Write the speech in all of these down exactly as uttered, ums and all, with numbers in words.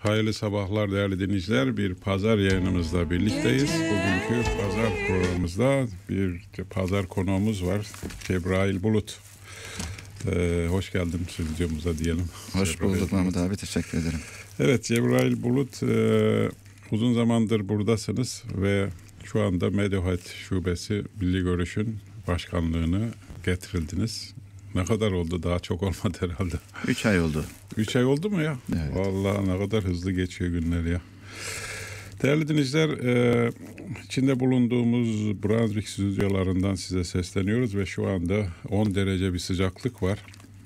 Hayırlı sabahlar değerli dinleyiciler. Bir pazar yayınımızda birlikteyiz. Bugünkü pazar programımızda bir pazar konuğumuz var. Cebrail Bulut. Ee, hoş geldin stüdyomuza diyelim. Hoş Cebrail bulduk Mahmut abi, teşekkür ederim. Evet, Cebrail Bulut e, uzun zamandır buradasınız ve şu anda Medeohet Şubesi Milli Görüş'ün başkanlığını getirildiniz. Ne kadar oldu? Daha çok olmadı herhalde. Üç ay oldu. Üç ay oldu mu ya? Evet. Vallahi ne kadar hızlı geçiyor günler ya. Değerli dinleyiciler, e, içinde bulunduğumuz Brunswick stüdyolarından size sesleniyoruz ve şu anda on derece bir sıcaklık var.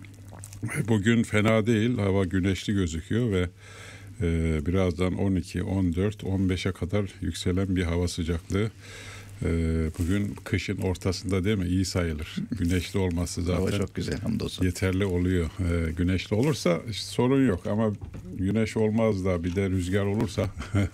Bugün fena değil, hava güneşli gözüküyor ve e, birazdan on iki, on dört, on beşe kadar yükselen bir hava sıcaklığı. Ee, bugün kışın ortasında değil mi? İyi sayılır. Güneşli olması zaten. Hava çok güzel, hamdolsun. Yeterli oluyor. Ee, güneşli olursa işte sorun yok ama güneş olmaz da bir de rüzgar olursa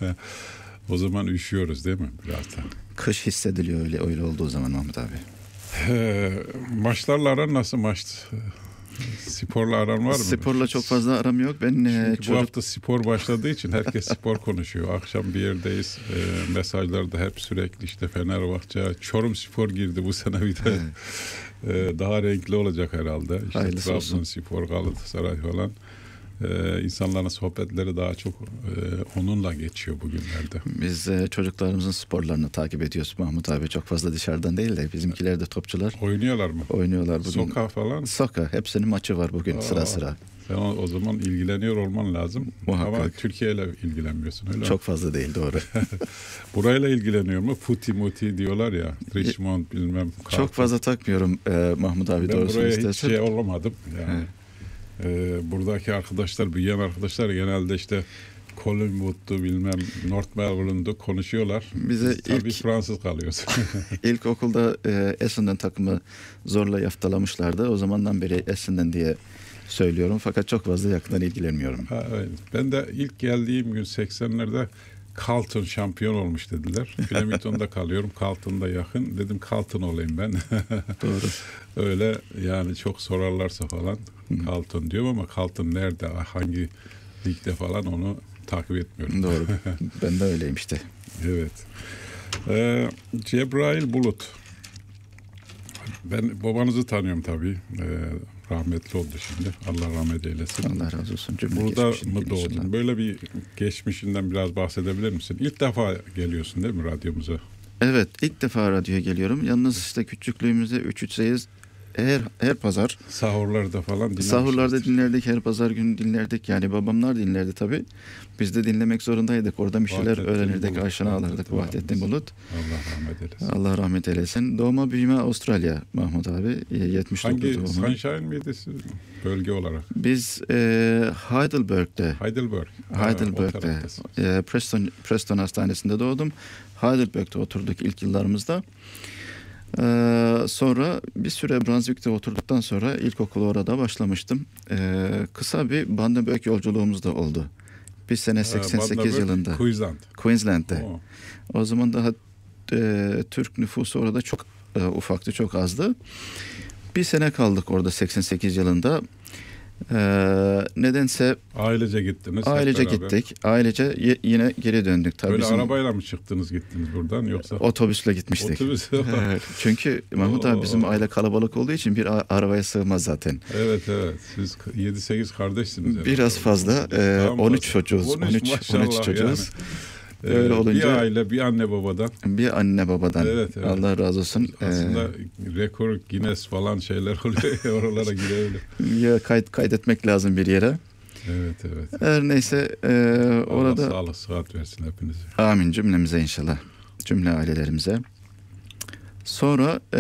o zaman üşüyoruz değil mi biraz da? Kış hissediliyor öyle öyle olduğu zaman Mahmut abi. Ee, maçlarla aran nasıl maç? Sporla aran var mı? Sporla çok fazla aram yok. Ben Çünkü çocuk... bu hafta spor başladığı için herkes spor konuşuyor. Akşam bir yerdeyiz. E, mesajlarda hep sürekli işte Fenerbahçe, Çorum Spor girdi bu sene bir de. e, daha renkli olacak herhalde. İşte Trabzonspor, Galatasaray falan. Ee, insanların sohbetleri daha çok e, onunla geçiyor bugünlerde. Biz e, çocuklarımızın sporlarını takip ediyoruz Mahmut abi. Çok fazla dışarıdan değil de bizimkiler de topçular. Oynuyorlar mı? Oynuyorlar bugün. Soka falan? Soka. Hepsinin maçı var bugün. Aa, sıra sıra. Sen o, o zaman ilgileniyor olman lazım. Muhakkak. Ama Türkiye ile ilgilenmiyorsun öyle mi? Çok fazla değil, doğru. Burayla ilgileniyor mu? Futi muti diyorlar ya. Richmond bilmem. Kartı. Çok fazla takmıyorum e, Mahmut abi, ben doğrusunu buraya istersen. hiç şey olamadım. Yani. Evet. Ee, buradaki arkadaşlar, büyüyen arkadaşlar genelde işte Collingwood'du bilmem North Melbourne'du konuşuyorlar. Bize Biz tabii ilk, Fransız kalıyoruz. İlkokulda e, Essendon takımı zorla yaftalamışlardı. O zamandan beri Essendon diye söylüyorum. Fakat çok fazla yakından ilgilenmiyorum. Ha, evet. Ben de ilk geldiğim gün seksenlerde Carlton şampiyon olmuş dediler. Flemington'da kalıyorum. Carlton'da yakın. Dedim Carlton olayım ben. Doğru. Öyle yani çok sorarlarsa falan Carlton diyorum ama Carlton nerede, hangi ligde falan onu takip etmiyorum. Doğru. Ben de öyleyim işte. Evet. Ee, Cebrail Bulut. Ben babanızı tanıyorum tabii. Ee, rahmetli oldu şimdi. Allah rahmet eylesin. Allah razı olsun. Cümle burada mı doğdun? İnşallah. Böyle bir geçmişinden biraz bahsedebilir misin? İlk defa geliyorsun değil mi radyomuza? Evet, ilk defa radyoya geliyorum. Yalnız işte küçüklüğümüzde üç üç sekiz her her pazar sahurlarda falan dinlemişiz. Sahurlarda dinlerdik, her pazar günü dinlerdik. Yani babamlar dinlerdi tabii. Biz de dinlemek zorundaydık. Orada bir şeyler Vahdettin öğrenirdik, Bulut, aşina alırdık. Vahdettin Bulut. Allah rahmet eylesin. Allah rahmet eylesin. Doğma büyüme Avustralya Mahmut abi. yetmiş dokuz Hangi doğumlu. Sunshine miydi bölge olarak? Biz e, Heidelberg'de. Heidelberg. Heidelberg'de. Ha, e, Preston Preston Hastanesi'nde doğdum. Heidelberg'de oturduk ilk yıllarımızda. Ee, sonra bir süre Brunswick'te oturduktan sonra ilkokulu orada başlamıştım. Ee, kısa bir Bundaberg yolculuğumuz da oldu. Bir sene seksen sekiz yılında. Queensland. Queensland'de. Oo. O zaman daha e, Türk nüfusu orada çok e, ufaktı, çok azdı. Bir sene kaldık orada seksen sekiz yılında. Ee, nedense ailece gittiniz. Ailece gittik. Ailece y- yine geri döndük. Tabii böyle bizim, arabayla mı çıktınız gittiniz buradan yoksa? Otobüsle gitmiştik. Otobüs. Evet, çünkü Mahmut abi bizim aile kalabalık olduğu için bir a- arabaya sığmaz zaten. Evet evet. Siz yedi sekiz kardeşsiniz. Biraz herhalde. Fazla. E, tamam, on üç çocuğuz. on üç, on üç çocuğuz. Yani. Öyle ee, olunca bir aile, bir anne babadan. Bir anne babadan. Evet, evet. Allah razı olsun. Aslında ee, rekor Guinness falan şeyler oluyor. Oralara girebilir. Ya kayıt kaydetmek lazım bir yere. Evet evet. Her neyse e, orada. Allah sağlık sıhhat versin hepinize. Amin, cümlemize inşallah. Cümle ailelerimize. Sonra e,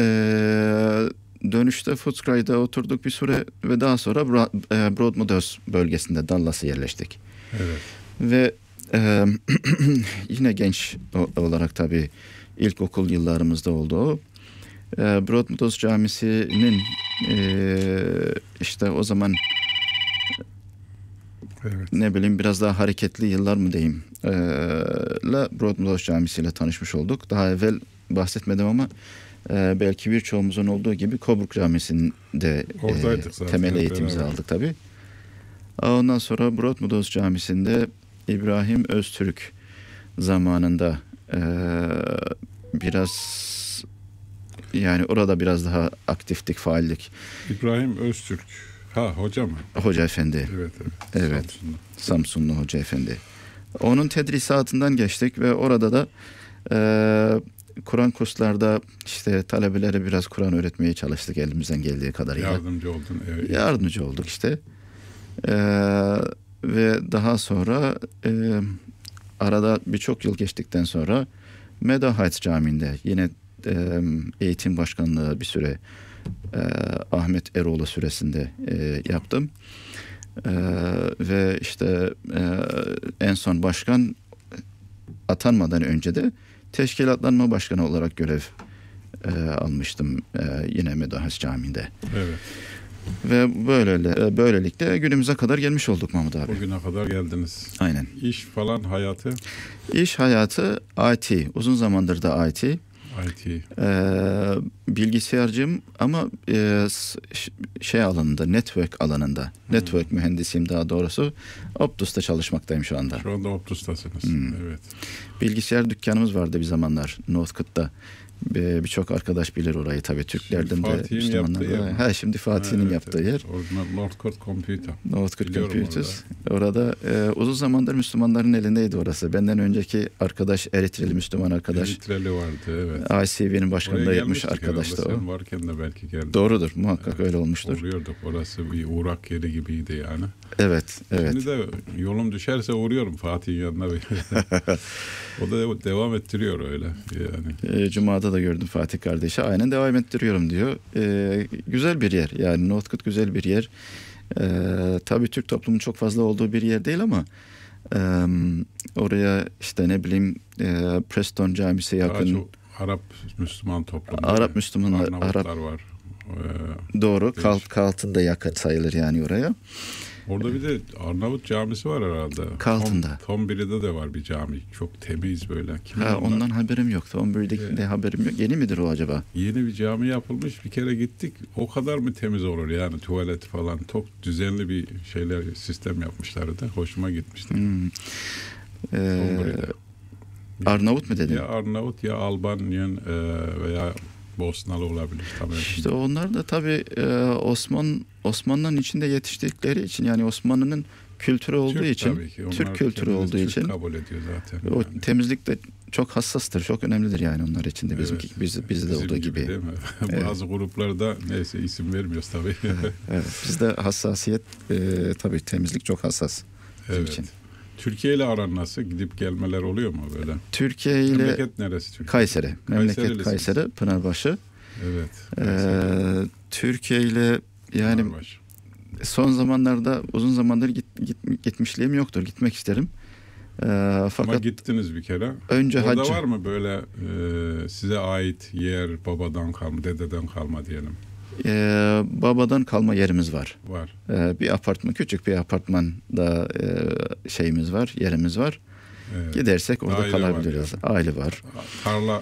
dönüşte Footscray'da oturduk bir süre ve daha sonra Bra- e, Broadmeadows bölgesinde Dallas'a yerleştik. Evet. Ve e, yine genç olarak tabii ilkokul yıllarımızda oldu o. E, Broadmeadows Camisi'nin e, işte o zaman evet. ne bileyim biraz daha hareketli yıllar mı diyeyim e, la Broadmeadows Camisi ile tanışmış olduk. Daha evvel bahsetmedim ama e, belki birçoğumuzun olduğu gibi Coburg Camisi'nde e, temel eğitimimizi aldık tabii. Ondan sonra Broadmeadows Camisi'nde İbrahim Öztürk zamanında e, biraz yani orada biraz daha aktiflik, faallik. İbrahim Öztürk. Ha, hoca mı? Hoca efendi. Evet, evet. Evet. Samsun'da. Samsunlu hoca efendi. Onun tedrisatından geçtik ve orada da e, Kur'an kurslarda işte talebelere biraz Kur'an öğretmeye çalıştık elimizden geldiği kadarıyla. Yardımcı oldun. Evet. Yardımcı olduk işte. E, ve daha sonra e, arada birçok yıl geçtikten sonra Meda Heights Camii'nde yine e, eğitim başkanlığı bir süre e, Ahmet Eroğlu süresinde e, yaptım. E, ve işte e, en son başkan atanmadan önce de teşkilatlanma başkanı olarak görev e, almıştım e, yine Meda Heights Camii'nde. Evet. Ve böyle böylelikle günümüze kadar gelmiş olduk Mahmut abi. Bugüne kadar geldiniz. Aynen. İş falan hayatı? İş hayatı I T. Uzun zamandır da I T. I T. Ee, bilgisayarcıyım ama e, şey alanında, network alanında. Hmm. Network mühendisiyim daha doğrusu. Optus'ta çalışmaktayım şu anda. Şu anda Optus'tasınız. Hmm. Evet. Bilgisayar dükkanımız vardı bir zamanlar Northcote'da. Birçok arkadaş bilir orayı tabii. Türklerden şimdi de Müslümanlar. Ha, şimdi Fatih'in evet, yaptığı evet. yer. Orada Northcote Computer. Northcote Biliyorum Computers. Orada, orada e, uzun zamandır Müslümanların elindeydi orası. Benden önceki arkadaş Eritreli Müslüman arkadaş. Eritreli vardı, evet. I C V'nin başkanlığı yapmış arkadaştı o. Sen varken de belki geldi. Doğrudur, muhakkak evet, öyle olmuştur. Uğruyorduk. Orası bir uğrak yeri gibiydi yani. Evet, evet. Şimdi de yolum düşerse uğruyorum Fatih'in yanına. O da devam ettiriyor öyle yani. E, Cuma'da da gördüm Fatih kardeşi. Aynen devam ettiriyorum diyor. E, güzel bir yer. Yani Northcote güzel bir yer. E, tabii Türk toplumunun çok fazla olduğu bir yer değil ama e, oraya işte ne bileyim e, Preston Camisi yakın. Daha çok Arap Müslüman toplumu. Arap Müslümanlar. Arnavutlar Arap var. Ee, Doğru. Kalt, Kalt'ın da yakın sayılır yani oraya. Orada bir de Arnavut camisi var herhalde. Kaltın'da. Tom, Tom biri'de de var bir cami. Çok temiz böyle. Kim ha, ondan haberim yoktu. on birde evet. haberim yok. Yeni midir o acaba? Yeni bir cami yapılmış. Bir kere gittik. O kadar mı temiz olur yani tuvalet falan. Çok düzenli bir şeyler sistem yapmışlardı. Hoşuma gitmişti. Hmm. Ee, Arnavut mu dedin? Ya Arnavut ya Albanyan veya Bosnalı olabilir tabii. İşte onlar da tabii e, Osman Osmanlı'nın içinde yetiştikleri için yani Osmanlı'nın kültürü olduğu Türk, için Türk kültürü olduğu Türk için kabul ediyor zaten. O yani. temizlik de çok hassastır, çok önemlidir yani onlar için de bizim evet. biz bizde de olduğu gibi. gibi. Değil mi? Evet. Bazı gruplarda neyse isim vermiyoruz tabii. evet, evet. Bizde hassasiyet e, tabii temizlik çok hassas. Evet. Için. Türkiye ile aran nasıl? Gidip gelmeler oluyor mu böyle? Türkiye ile memleket neresi Türkiye? Kayseri. Memleket Kayseri, Pınarbaşı. Evet. Ee, Türkiye ile yani Pınarbaşı. Son zamanlarda uzun zamandır git, git, gitmişliğim yoktur. Gitmek isterim. Ee, fakat ama gittiniz bir kere. Önce orada hacca. var mı böyle e, size ait yer, babadan kalma, dededen kalma diyelim? Ee, babadan kalma yerimiz var. Var. Ee, bir apartman, küçük bir apartmanda e, şeyimiz var, yerimiz var. Evet. Gidersek orada aile kalabiliriz. Var yani. Aile var. Tarla,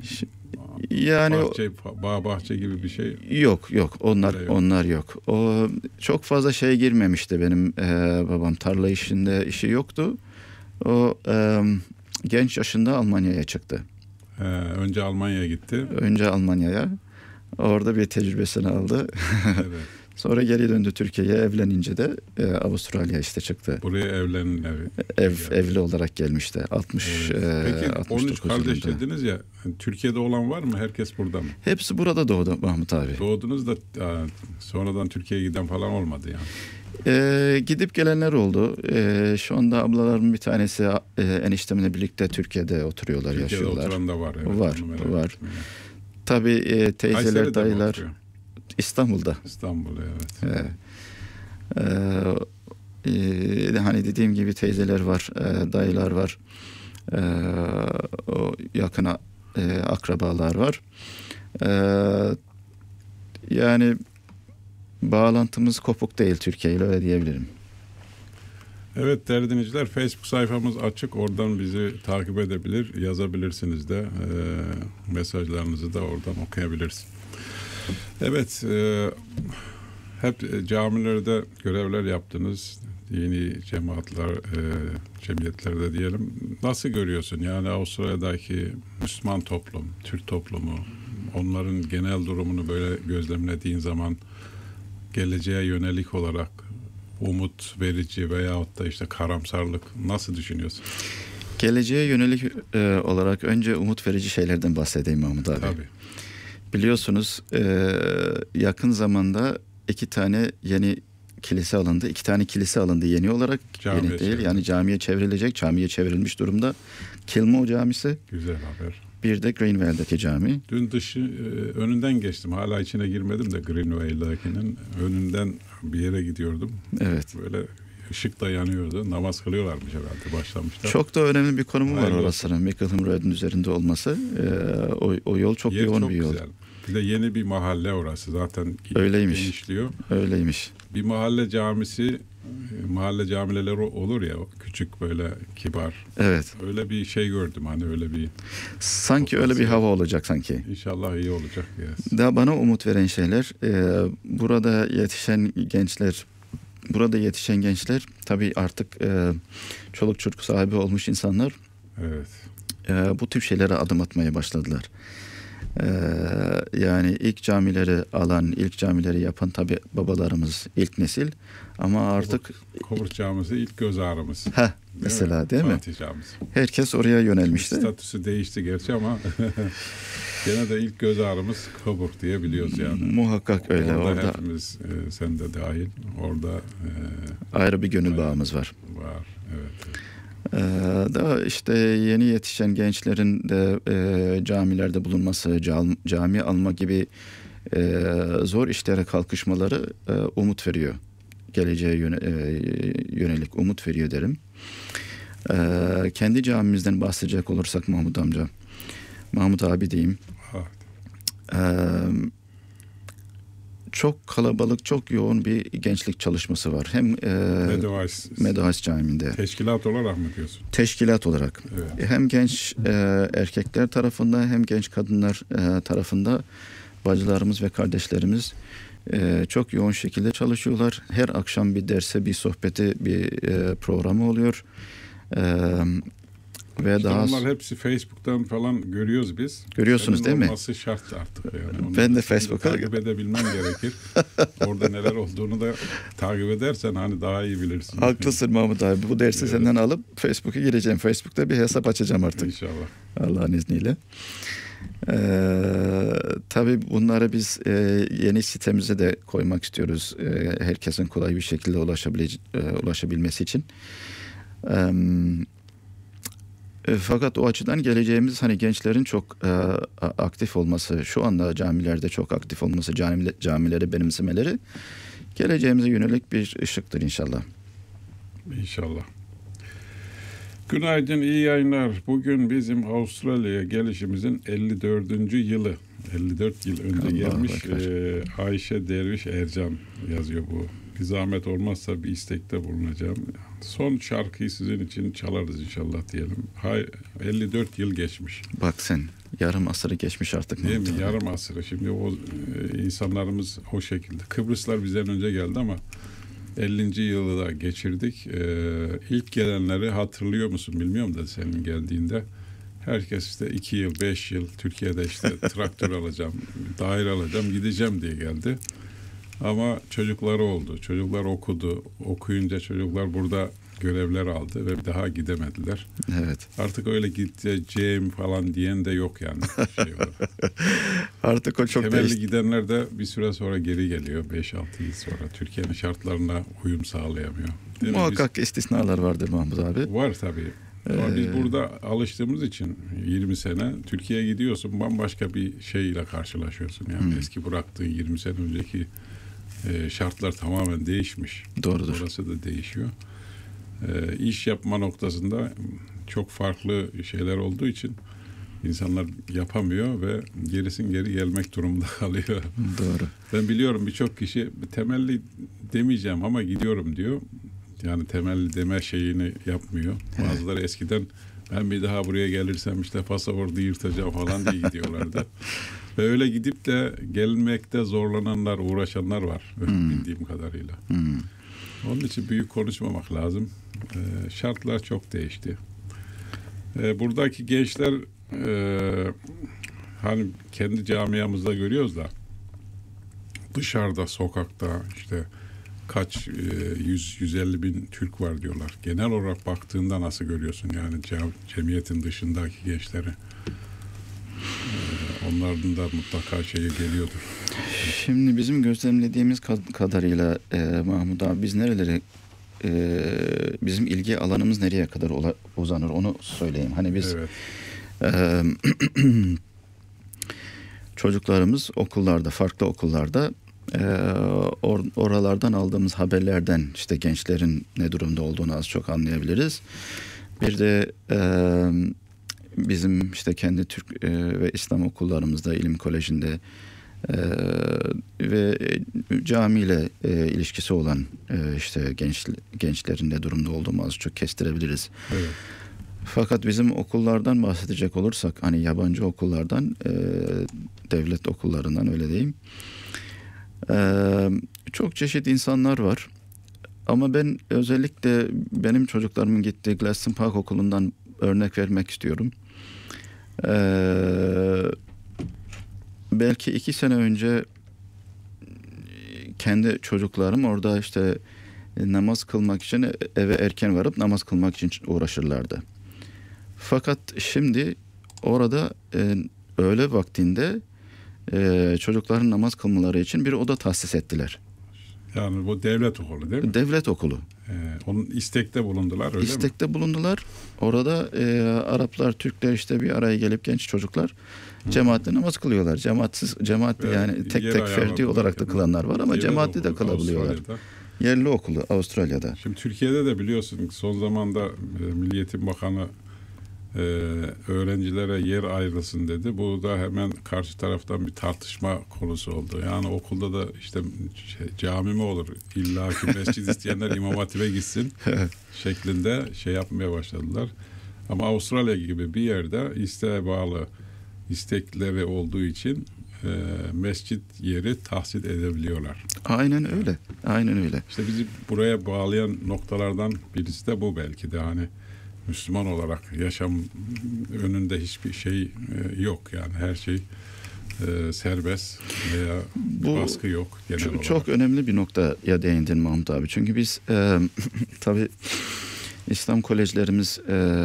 yani bahçe, bağ bahçe gibi bir şey. Yok, yok. Onlar yok. onlar yok. O çok fazla şey girmemişti benim e, babam. Tarla işinde işi yoktu. O e, genç yaşında Almanya'ya çıktı. Ee, önce Almanya'ya gitti. Önce Almanya'ya. Orada bir tecrübesini aldı. Evet. Sonra geri döndü Türkiye'ye, evlenince de e, Avustralya işte çıktı. Buraya evlenin evi. Ev yani. Evli olarak gelmişti. altmış evet. e, Peki on üç kardeş dediniz ya. Türkiye'de olan var mı? Herkes burada mı? Hepsi burada doğdu Mahmut abi. Doğdunuz da sonradan Türkiye'ye giden falan olmadı yani. Ee, gidip gelenler oldu. Ee, şu anda ablalarımın bir tanesi e, eniştemle birlikte Türkiye'de oturuyorlar, Türkiye'de yaşıyorlar. oturan da var. Evet, var, var. Ettim. Tabii e, teyzeler, Kayseri'de dayılar İstanbul'da. İstanbul'da evet. Ee, e, hani dediğim gibi teyzeler var, e, dayılar var. E, o yakın e, akrabalar var. E, yani bağlantımız kopuk değil Türkiye ile öyle diyebilirim. Evet değerli dinleyiciler, Facebook sayfamız açık. Oradan bizi takip edebilir, yazabilirsiniz de. E, mesajlarınızı da oradan okuyabilirsiniz. Evet, e, hep camilerde görevler yaptınız. dini cemaatler, e, cemiyetlerde diyelim. Nasıl görüyorsun? Yani Avustralya'daki Müslüman toplum, Türk toplumu, onların genel durumunu böyle gözlemlediğin zaman geleceğe yönelik olarak umut verici veyahut da işte karamsarlık nasıl düşünüyorsun? Geleceğe yönelik e, olarak önce umut verici şeylerden bahsedeyim Mahmut abi. Tabii. Biliyorsunuz e, yakın zamanda iki tane yeni kilise alındı. İki tane kilise alındı yeni olarak. Camiye Yeni değil çevrildi. yani camiye çevrilecek. Camiye çevrilmiş durumda. Kilmore Camisi. Güzel haber. Bir de Greenvale'deki cami. Dün dışı e, önünden geçtim. Hala içine girmedim de Greenvale'dakinin önünden bir yere gidiyordum. Evet. Böyle ışık da yanıyordu. Namaz kılıyorlarmış herhalde. Başlamışlar. Çok da önemli bir konumu var Hayırlı orasının. Mickleham Road'un üzerinde olması. Ee, o, o yol çok Yer yoğun çok bir yol. güzel. Bir de yeni bir mahalle orası. Zaten Öyleymiş. genişliyor. Öyleymiş. Bir mahalle camisi, mahalle camileri olur ya, küçük böyle kibar. Evet. Öyle bir şey gördüm, hani öyle bir. Sanki öyle bir hava olacak sanki. İnşallah iyi olacak. Yes. Daha bana umut veren şeyler, e, burada yetişen gençler, burada yetişen gençler tabii artık e, çoluk çocuk sahibi olmuş insanlar Evet. e, bu tip şeylere adım atmaya başladılar. E, yani ilk camileri alan, ilk camileri yapan tabii babalarımız, ilk nesil. Ama artık Koburt Camisi ilk göz ağrımız. heh, mesela mi? değil mi? Fatih Camisi. Herkes oraya yönelmişti. Statüsü değişti gerçi ama gene de ilk göz ağrımız Koburt diye biliyoruz yani. Muhakkak öyle. Orada, Orada hepimiz, e, sen de dahil, orada e, ayrı bir gönül ayrı bağımız var. var. Evet. Ee, da işte yeni yetişen gençlerin de e, camilerde bulunması, cam, cami alma gibi e, zor işlere kalkışmaları e, umut veriyor. Geleceğe yöne, e, yönelik umut veriyor derim. E, kendi camimizden bahsedecek olursak Mahmut amca, Mahmut abi diyeyim. Ha, E, çok kalabalık, çok yoğun bir gençlik çalışması var. Hem e, Meadowhall Meadowhall Camii'nde. teşkilat olarak mı diyorsun? Teşkilat olarak. Evet. Hem genç e, erkekler tarafında hem genç kadınlar e, tarafında bacılarımız ve kardeşlerimiz e, çok yoğun şekilde çalışıyorlar. Her akşam bir derse, bir sohbeti, bir e, programı oluyor. E, ve İşte daha onlar hepsi Facebook'tan falan görüyoruz biz. Görüyorsunuz Senin değil mi? olması şart artık yani. Onu Ben de sen Facebook'a- takip edebilmen gerekir. Orada neler olduğunu da takip edersen hani daha iyi bilirsin. haklısın Mahmut abi. Bu dersi Evet. senden alıp Facebook'a gireceğim. Facebook'ta bir hesap açacağım artık. İnşallah. Allah'ın izniyle. Ee, tabii bunları biz e, yeni sitemize de koymak istiyoruz. E, herkesin kolay bir şekilde ulaşabilece- e, ulaşabilmesi için. Ee, e, fakat o açıdan geleceğimiz hani gençlerin çok e, aktif olması, şu anda camilerde çok aktif olması, camile, camileri benimsemeleri geleceğimize yönelik bir ışıktır inşallah. İnşallah. Günaydın, iyi yayınlar. Bugün bizim Avustralya'ya gelişimizin elli dördüncü yılı. elli dört yıl önce Allahu gelmiş. Ekber. Ee, Ayşe Derviş Ercan yazıyor bu. Bir zahmet olmazsa bir istekte bulunacağım. Son şarkıyı sizin için çalarız inşallah diyelim. Hay, elli dört yıl geçmiş. Bak sen yarım asırı geçmiş artık. Değil Mahmut mi? abi. Yarım asırı. Şimdi o e, insanlarımız o şekilde. Kıbrıslar bizden önce geldi ama ellinci yılı da geçirdik. Ee, ilk gelenleri hatırlıyor musun bilmiyorum da senin geldiğinde. Herkes işte iki yıl, beş yıl Türkiye'de işte traktör alacağım, daire alacağım, gideceğim diye geldi. Ama çocukları oldu. Çocuklar okudu. Okuyunca çocuklar burada görevler aldı ve bir daha gidemediler. Evet. Artık öyle gideceğim falan diyen de yok yani. Şey olarak. Artık o çok Temelli değişti. gidenler de bir süre sonra geri geliyor. beş altı yıl sonra. Türkiye'nin şartlarına uyum sağlayamıyor. Değil mi? Muhakkak istisnalar vardır Mahmut abi. Biz, var tabii. Ama biz Ee, burada alıştığımız için yirmi sene Türkiye'ye gidiyorsun, bambaşka bir şeyle karşılaşıyorsun. Yani Hmm. eski bıraktığın yirmi sene önceki e, şartlar tamamen değişmiş. Doğrudur. Orası da değişiyor. E, iş yapma noktasında çok farklı şeyler olduğu için insanlar yapamıyor ve gerisin geri gelmek durumunda kalıyor. Doğru. Ben biliyorum birçok kişi temelli demeyeceğim ama gidiyorum diyor. Yani temelli deme şeyini yapmıyor. Bazıları eskiden ben bir daha buraya gelirsem işte pasaportu yırtacağım falan diye gidiyorlardı. Ve öyle gidip de gelmekte zorlananlar, uğraşanlar var. Hmm. Bildiğim kadarıyla. Hmm. Onun için büyük konuşmamak lazım. Ee, şartlar çok değişti. Ee, buradaki gençler e, hani kendi camiamızda görüyoruz da dışarıda, sokakta işte kaç yüz yüz elli bin Türk var diyorlar. Genel olarak baktığında nasıl görüyorsun yani cemiyetin dışındaki gençleri? Ee, onların da mutlaka şeyi geliyordur. Şimdi bizim gözlemlediğimiz kadarıyla e, Mahmut abi biz nerelere e, bizim ilgi alanımız nereye kadar ola, uzanır onu söyleyeyim. Hani biz evet. e, çocuklarımız okullarda, farklı okullarda e, or, oralardan aldığımız haberlerden işte gençlerin ne durumda olduğunu az çok anlayabiliriz. Bir de e, bizim işte kendi Türk e, ve İslam okullarımızda, ilim kolejinde e, ve camiyle e, ilişkisi olan e, işte genç gençlerin ne durumda olduğunu az çok kestirebiliriz. Evet. Fakat bizim okullardan bahsedecek olursak hani yabancı okullardan, e, devlet okullarından öyle diyeyim. E, çok çeşit insanlar var. Ama ben özellikle benim çocuklarımın gittiği Gladstone Park Okulu'ndan örnek vermek istiyorum. Ee, belki iki sene önce kendi çocuklarım orada işte namaz kılmak için eve erken varıp namaz kılmak için uğraşırlardı. Fakat şimdi orada e, öğle vaktinde e, çocukların namaz kılmaları için bir oda tahsis ettiler. Yani bu devlet okulu değil mi? Devlet okulu. Ee, onun istekte bulundular öyle İstekte mi? bulundular. Orada e, Araplar, Türkler işte bir araya gelip genç çocuklar cemaatle namaz kılıyorlar. Cemaatsiz, cemaatli Ve yani tek tek ferdi olarak da kılanlar var ama cemaatli de kılabiliyorlar. Avustralya'da. Yerli okulu Avustralya'da. Şimdi Türkiye'de de biliyorsun son zamanda e, Milli Eğitim Bakanı e, öğrencilere yer ayrılsın dedi. Bu da hemen karşı taraftan bir tartışma konusu oldu. Yani okulda da işte şey, cami mi olur? İlla ki mescid isteyenler İmam Hatip'e gitsin şeklinde şey yapmaya başladılar. Ama Avustralya gibi bir yerde isteğe bağlı istekleri olduğu için e, mescit yeri tahsil edebiliyorlar. Aynen öyle. Aynen öyle. İşte bizi buraya bağlayan noktalardan birisi de bu belki de hani Müslüman olarak yaşam önünde hiçbir şey e, yok yani her şey e, serbest veya Bu baskı yok genel çok, olarak. çok önemli bir noktaya değindin Mahmut abi. Çünkü biz e, tabii İslam kolejlerimiz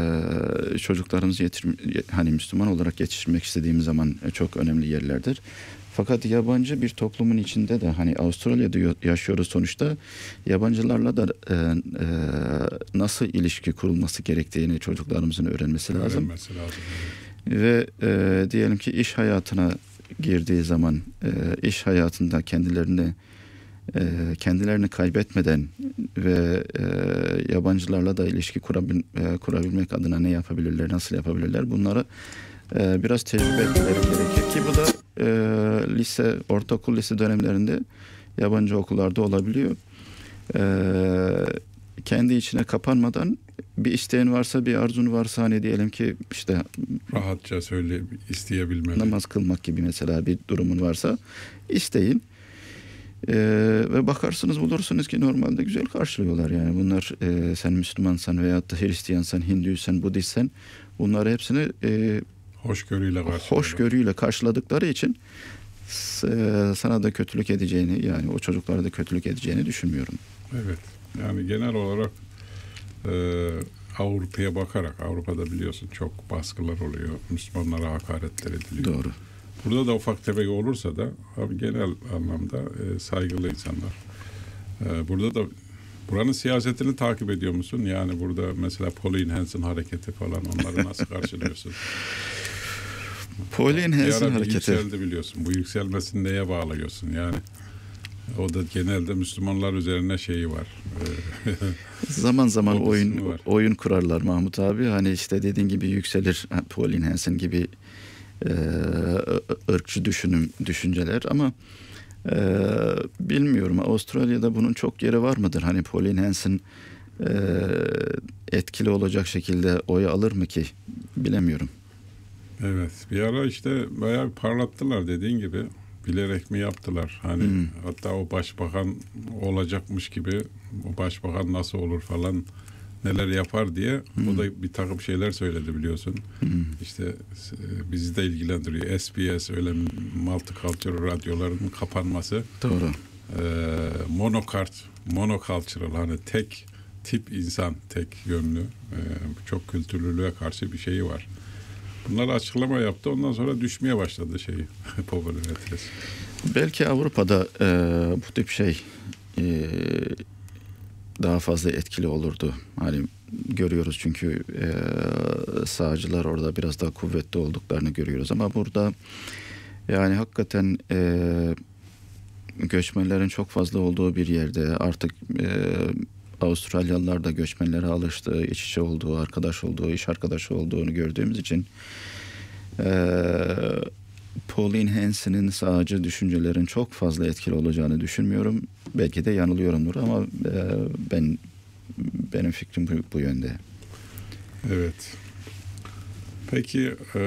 e, çocuklarımızı yetir, hani Müslüman olarak yetiştirmek istediğimiz zaman e, çok önemli yerlerdir. Fakat yabancı bir toplumun içinde de hani Avustralya'da yaşıyoruz sonuçta yabancılarla da e, e, nasıl ilişki kurulması gerektiğini çocuklarımızın öğrenmesi lazım. Öğrenmesi lazım. Ve e, diyelim ki iş hayatına girdiği zaman e, iş hayatında kendilerini e, kendilerini kaybetmeden ve e, yabancılarla da ilişki kurabil, e, kurabilmek adına ne yapabilirler, nasıl yapabilirler bunları e, biraz tecrübe etmeleri gerekir ki bu da e, lise, ortaokul, lise dönemlerinde yabancı okullarda olabiliyor. E, kendi içine kapanmadan bir isteğin varsa, bir arzun varsa hani diyelim ki işte Rahatça söyle isteyebilmeli. namaz kılmak gibi mesela bir durumun varsa isteyin. Ee, ve bakarsınız bulursunuz ki normalde güzel karşılıyorlar yani bunlar e, sen Müslümansan veyahut da Hristiyansan, Hinduysan, Budistsen bunları hepsini e, Hoşgörüyle karşılıyorlar. hoşgörüyle karşıladıkları için e, sana da kötülük edeceğini yani o çocuklara da kötülük edeceğini düşünmüyorum. Evet. Yani genel olarak e, Avrupa'ya bakarak Avrupa'da biliyorsun çok baskılar oluyor. Müslümanlara hakaretler ediliyor. Doğru. Burada da ufak tefek olursa da abi genel anlamda e, saygılı insanlar. E, burada da buranın siyasetini takip ediyor musun? Yani burada mesela Pauline Hanson hareketi falan onları nasıl karşılıyorsun? Pauline Hanson hareketi. Yükseldi biliyorsun. Bu yükselmesini neye bağlıyorsun? Yani o da genelde Müslümanlar üzerine şeyi var. Zaman zaman oyun var. oyun kurarlar Mahmut abi. Hani işte dediğin gibi yükselir Pauline Hanson gibi e, ırkçı düşünüm düşünceler ama e, bilmiyorum Avustralya'da bunun çok yeri var mıdır? Hani Pauline Hanson e, etkili olacak şekilde oy alır mı ki? Bilemiyorum. Evet. Bir ara işte bayağı parlattılar dediğin gibi. Bilerek mi yaptılar? Hani hmm. hatta o başbakan olacakmış gibi o başbakan nasıl olur falan, neler yapar diye Hmm. o da bir takım şeyler söyledi biliyorsun. Hmm. İşte e, bizi de ilgilendiriyor. S B S öyle multicultural radyoların kapanması. Doğru. E, monokart, monocultural hani tek tip insan, tek yönlü, e, çok kültürlülüğe karşı bir şeyi var. Bunları açıklama yaptı. Ondan sonra düşmeye başladı şeyi popülaritesi. Belki Avrupa'da e, bu tip şey e, daha fazla etkili olurdu. Hani görüyoruz çünkü e, sağcılar orada biraz daha kuvvetli olduklarını görüyoruz. Ama burada yani hakikaten e, göçmenlerin çok fazla olduğu bir yerde artık e, Avustralyalılar da göçmenlere alıştığı, iç içe olduğu, arkadaş olduğu, iş arkadaşı olduğunu gördüğümüz için e, Pauline Hanson'ın sağcı düşüncelerin çok fazla etkili olacağını düşünmüyorum. Belki de yanılıyorumdur ama e, ben benim fikrim bu, bu yönde. Evet. Peki e,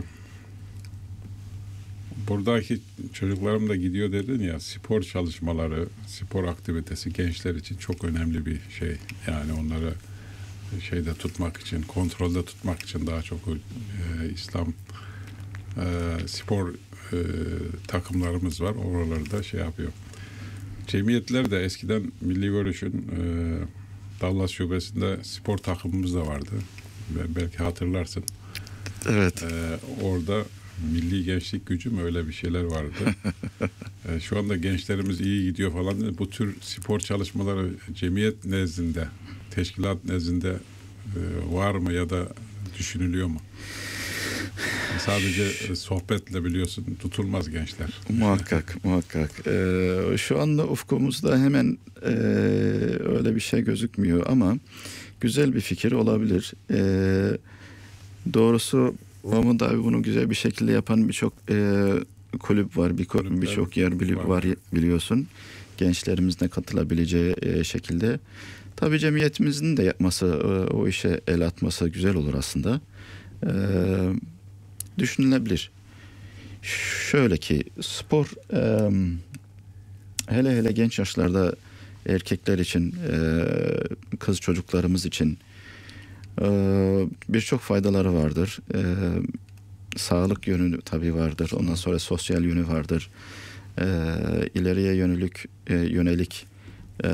buradaki çocuklarım da gidiyor dedin ya, spor çalışmaları, spor aktivitesi gençler için çok önemli bir şey. Yani onları şeyde tutmak için, kontrolde tutmak için daha çok e, İslam e, spor e, takımlarımız var. Oralarda şey yapıyor. Cemiyetler de eskiden Milli Görüş'ün e, Dallas Şubesi'nde spor takımımız da vardı. Ve belki hatırlarsın. Evet. E, orada Milli Gençlik Gücü mü öyle bir şeyler vardı. e, şu anda gençlerimiz iyi gidiyor falan. Bu tür spor çalışmaları cemiyet nezdinde, teşkilat nezdinde e, var mı ya da düşünülüyor mu? Sadece sohbetle biliyorsun tutulmaz gençler. Muhakkak, muhakkak. Ee, şu anda ufkumuzda hemen e, öyle bir şey gözükmüyor ama güzel bir fikir olabilir. Ee, doğrusu Mahmut abi bunu güzel bir şekilde yapan birçok e, kulüp var, birçok bir yer bili, var. var biliyorsun. Gençlerimizin de katılabileceği e, şekilde. Tabii cemiyetimizin de yapması, e, o işe el atması güzel olur aslında. Ee, düşünülebilir. Şöyle ki spor e, hele hele genç yaşlarda erkekler için, e, kız çocuklarımız için e, birçok faydaları vardır. E, sağlık yönü tabii vardır. Ondan sonra sosyal yönü vardır. E, ileriye yönelik e, yönelik e,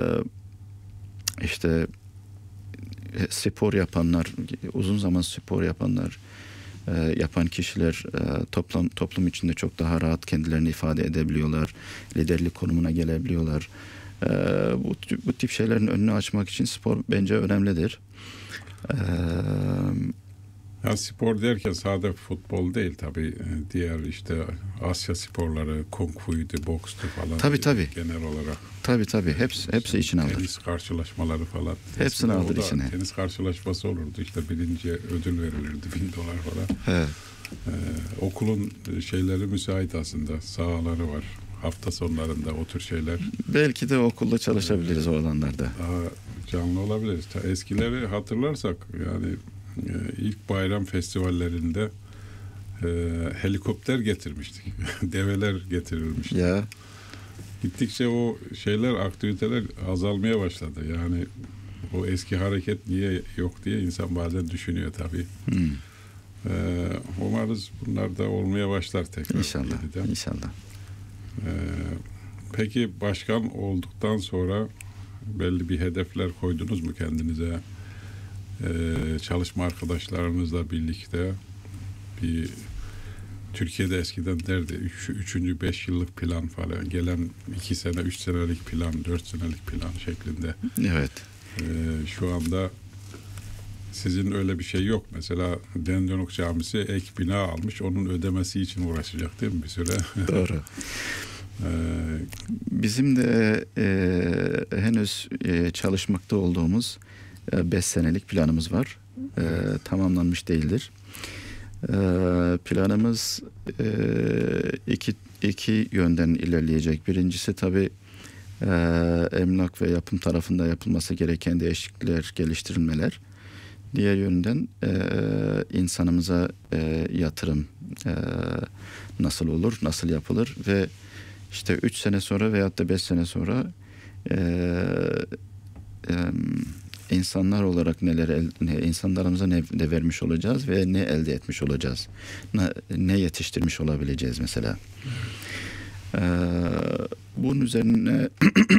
işte spor yapanlar, uzun zaman spor yapanlar, e, yapan kişiler e, toplum toplum içinde çok daha rahat kendilerini ifade edebiliyorlar, liderlik konumuna gelebiliyorlar. E, bu bu tip şeylerin önünü açmak için spor bence önemlidir. E, Ya spor derken sadece futbol değil tabii, diğer işte Asya sporları, kung fu'ydu, bokstu falan. Tabii tabii. Genel olarak. Tabii tabii. Hepsi hepsi içine alır. Tenis karşılaşmaları falan. Hepsini alır içine. Tenis karşılaşması olurdu. İşte birinci ödül verilirdi, bin dolar falan. Evet. Ee, okulun şeyleri müsait aslında. Sahaları var. Hafta sonlarında o tür şeyler. Belki de okulda çalışabiliriz o alanlarda. Daha canlı olabilir. Eskileri hatırlarsak yani ilk bayram festivallerinde e, helikopter getirmiştik. Develer getirilmişti. Ya. Gittikçe o şeyler, aktiviteler azalmaya başladı. Yani o eski hareket niye yok diye insan bazen düşünüyor tabii. Hmm. Ee, umarız bunlar da olmaya başlar tekrar. İnşallah. Yeniden. İnşallah. Ee, peki başkan olduktan sonra belli bir hedefler koydunuz mu kendinize? Ee, çalışma arkadaşlarınızla birlikte bir Türkiye'de eskiden derdi üç, üçüncü beş yıllık plan falan, gelen iki sene üç senelik plan, dört senelik plan şeklinde. Evet. Ee, şu anda sizin öyle bir şey yok. Mesela Dendonuk Camisi ek bina almış, onun ödemesi için uğraşacak değil mi bir süre? Doğru. ee, Bizim de e, henüz e, çalışmakta olduğumuz beş senelik planımız var. E, tamamlanmış değildir. E, planımız e, iki, iki yönden ilerleyecek. Birincisi tabii e, emlak ve yapım tarafında yapılması gereken değişiklikler, geliştirilmeler. Diğer yönden e, insanımıza e, yatırım e, nasıl olur, nasıl yapılır ve işte üç sene sonra veyahut da beş sene sonra e, e, insanlar olarak neler el, ne, insanlarımıza ne de vermiş olacağız ve ne elde etmiş olacağız, ne, ne yetiştirmiş olabileceğiz mesela. E, bunun üzerine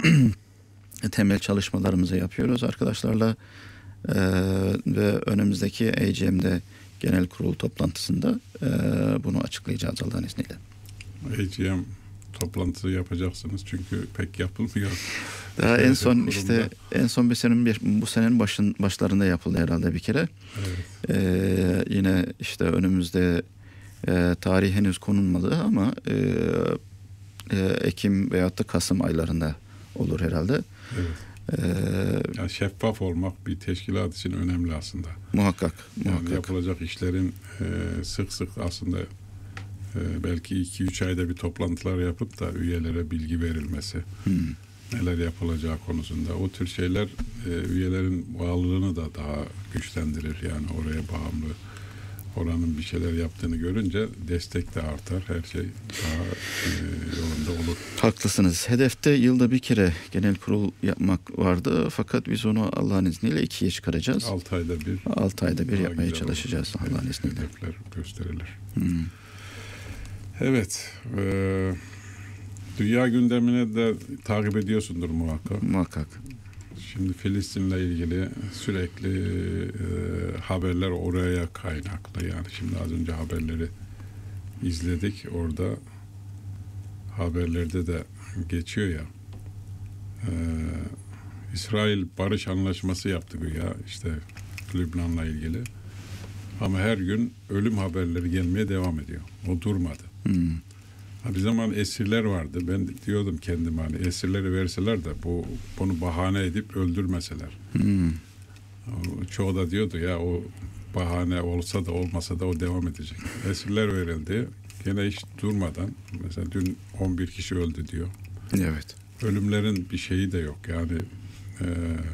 temel çalışmalarımızı yapıyoruz arkadaşlarla e, ve önümüzdeki A G M'de genel kurul toplantısında e, bunu açıklayacağız Allah'ın izniyle. A G M toplantısı yapacaksınız çünkü pek yapılmıyor. Daha en son kurumda. işte en son bir senenin bir, bu senenin başın başlarında yapıldı herhalde bir kere. Evet. Ee, yine işte önümüzde e, tarih henüz konulmadı ama e, e, Ekim veyahut da Kasım aylarında olur herhalde. Evet. Ee, Yani şeffaf olmak bir teşkilat için önemli aslında. muhakkak, Yani muhakkak. yapılacak işlerin e, sık sık aslında e, belki iki üç ayda bir toplantılar yapıp da üyelere bilgi verilmesi, Hmm. neler yapılacağı konusunda. O tür şeyler e, üyelerin bağlılığını da daha güçlendirir. Yani oraya bağımlı oranın bir şeyler yaptığını görünce destek de artar. Her şey daha e, yolunda olur. Haklısınız. Hedefte yılda bir kere genel kurul yapmak vardı. Fakat biz onu Allah'ın izniyle ikiye çıkaracağız. altı ayda bir. Altı ayda bir daha yapmaya güzel çalışacağız olur. Allah'ın izniyle. Hedefler gösterilir. Hmm. Evet. E, dünya gündemine de takip ediyorsundur muhakkak. Muhakkak. Şimdi Filistin'le ilgili sürekli e, haberler oraya kaynaklı. Yani şimdi az önce haberleri izledik. Orada haberlerde de geçiyor ya. E, İsrail barış anlaşması yaptı güya işte Lübnan'la ilgili. Ama her gün ölüm haberleri gelmeye devam ediyor. O durmadı. Hmm. Ha, bir zaman esirler vardı. Ben diyordum kendime hani esirleri verseler de bu bunu bahane edip öldürmeseler. Hmm. O, çoğu da diyordu ya o bahane olsa da olmasa da o devam edecek. Esirler verildi. Gene hiç durmadan mesela dün on bir kişi öldü diyor. Evet. Ölümlerin bir şeyi de yok. Yani e,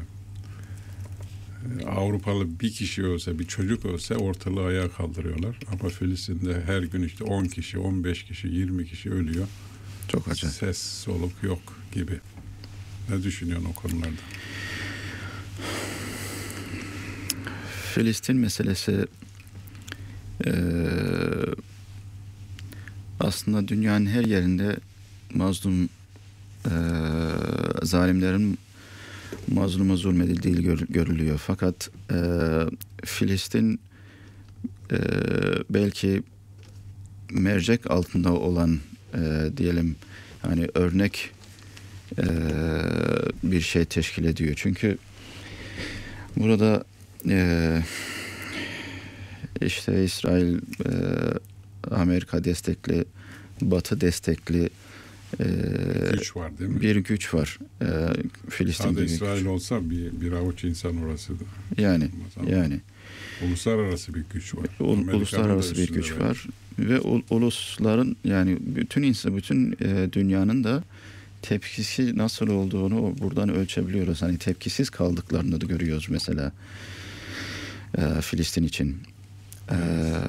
Avrupalı bir kişi ölse, bir çocuk ölse ortalığı ayağa kaldırıyorlar. Ama Filistin'de her gün işte on kişi, on beş kişi, yirmi kişi ölüyor. Çok acayip. Ses, soluk yok gibi. Ne düşünüyorsun o konularda? Filistin meselesi e, aslında dünyanın her yerinde mazlum e, zalimlerin mazluma zulmedildiği gör, görülüyor. Fakat e, Filistin e, belki mercek altında olan e, diyelim yani örnek e, bir şey teşkil ediyor. Çünkü burada e, işte İsrail, e, Amerika destekli, Batı destekli e, Güç var değil mi? bir güç var. E, Filistin Sadece gibi. İsrail olsa bir, bir avuç insan orası da. Yani Ama yani uluslararası bir güç var. ul- Amerika'nın uluslararası da bir üstünde güç belki. var ve ul- ulusların yani bütün insan bütün e, dünyanın da tepkisi nasıl olduğunu buradan ölçebiliyoruz. Hani tepkisiz kaldıklarını da görüyoruz mesela e, Filistin için. E,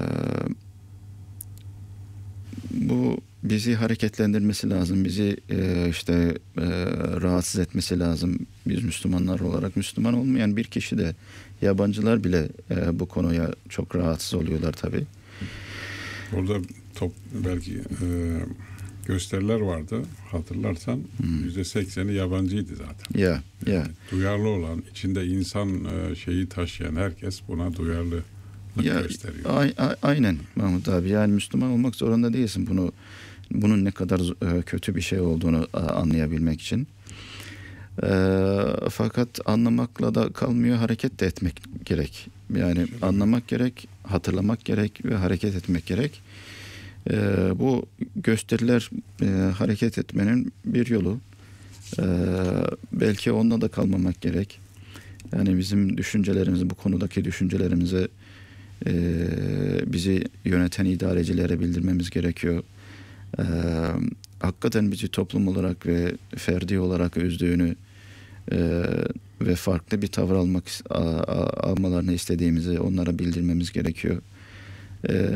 bu bizi hareketlendirmesi lazım. Bizi e, işte e, rahatsız etmesi lazım. Biz Müslümanlar olarak Müslüman olmayan bir kişi de yabancılar bile e, bu konuya çok rahatsız oluyorlar tabii. Orada top, belki e, gösteriler vardı. Hatırlarsan yüzde sekseni yabancıydı zaten. Ya ya Yani duyarlı olan, içinde insan e, şeyi taşıyan herkes buna duyarlılık ya gösteriyor. a- a- aynen Mahmut abi. Yani Müslüman olmak zorunda değilsin bunu bunun ne kadar e, kötü bir şey olduğunu a, anlayabilmek için. E, fakat anlamakla da kalmıyor, hareket de etmek gerek. Yani Şöyle anlamak gerek, hatırlamak gerek ve hareket etmek gerek. E, bu gösteriler e, hareket etmenin bir yolu. E, belki onunla da kalmamak gerek. Yani bizim düşüncelerimizi, bu konudaki düşüncelerimizi e, bizi yöneten idarecilere bildirmemiz gerekiyor. E, hakikaten bizi toplum olarak ve ferdi olarak üzdüğünü e, ve farklı bir tavır almak a, a, almalarını istediğimizi onlara bildirmemiz gerekiyor. E,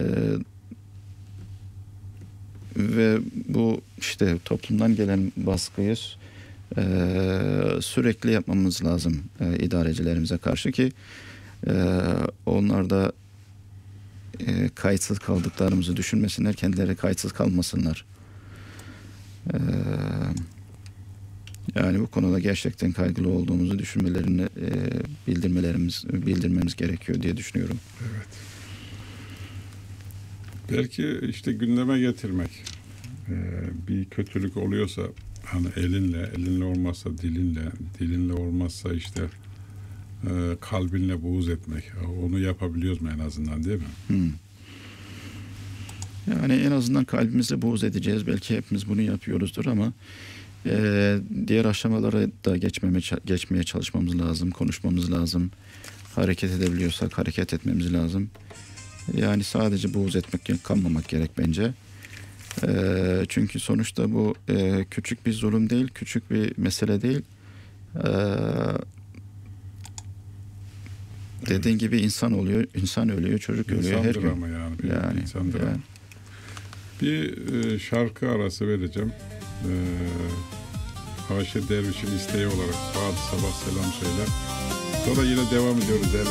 ve bu işte toplumdan gelen baskıyı e, sürekli yapmamız lazım e, idarecilerimize karşı ki e, onlar da e, kayıtsız kaldıklarımızı düşünmesinler, kendileri kayıtsız kalmasınlar. E, yani bu konuda gerçekten kaygılı olduğumuzu düşünmelerini e, bildirmelerimiz bildirmemiz gerekiyor diye düşünüyorum. Evet. Belki işte gündeme getirmek. Ee, bir kötülük oluyorsa hani elinle, elinle olmazsa dilinle, dilinle olmazsa işte e, kalbinle buğz etmek. Onu yapabiliyoruz mu en azından, değil mi? Hmm. Yani en azından kalbimizi buğz edeceğiz. Belki hepimiz bunu yapıyoruzdur ama e, diğer aşamalara da geçmeme, geçmeye çalışmamız lazım, konuşmamız lazım. Hareket edebiliyorsak hareket etmemiz lazım. Yani sadece buğz etmek, kalmamak gerek bence. E, çünkü sonuçta bu e, küçük bir zulüm değil, küçük bir mesele değil. E, dediğin gibi insan oluyor, insan ölüyor, çocuk ölüyor her İnsandır gün. ama yani. Bir Yani, insandır yani. ama. Bir e, şarkı arası vereceğim. E, Haşi Derviş'in isteği olarak Fatih Sabah selam söyler. Sonra yine devam ediyoruz değerli